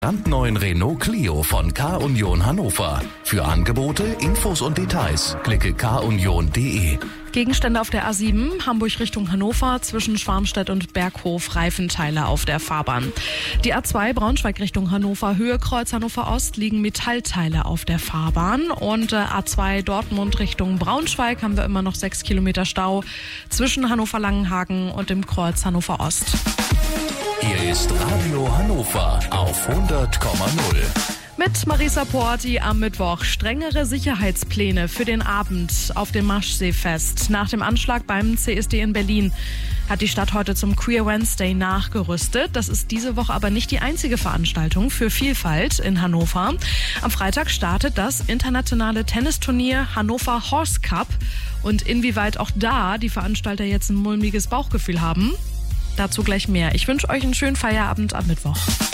Brandneuen Renault Clio von K-Union Hannover. Für Angebote, Infos und Details klicke kunion.de. Gegenstände auf der A7, Hamburg Richtung Hannover, zwischen Schwarmstedt und Berghof, Reifenteile auf der Fahrbahn. Die A2 Braunschweig Richtung Hannover, Höhe Kreuz Hannover Ost, liegen Metallteile auf der Fahrbahn. Und A2 Dortmund Richtung Braunschweig haben wir immer noch 6 Kilometer Stau zwischen Hannover-Langenhagen und dem Kreuz Hannover Ost. Hier ist Radio Hannover auf 100,0. Mit Marisa Porti am Mittwoch. Strengere Sicherheitspläne für den Abend auf dem Maschseefest. Nach dem Anschlag beim CSD in Berlin hat die Stadt heute zum Queer Wednesday nachgerüstet. Das ist diese Woche aber nicht die einzige Veranstaltung für Vielfalt in Hannover. Am Freitag startet das internationale Tennisturnier Hannover Horse Cup. Und inwieweit auch da die Veranstalter jetzt ein mulmiges Bauchgefühl haben, dazu gleich mehr. Ich wünsche euch einen schönen Feierabend am Mittwoch.